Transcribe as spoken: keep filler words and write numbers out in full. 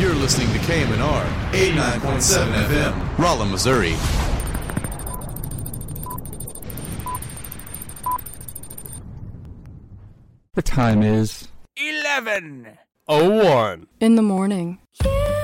You're listening to K M N R eighty-nine point seven F M, Rolla, Missouri. The time is eleven oh one in the morning.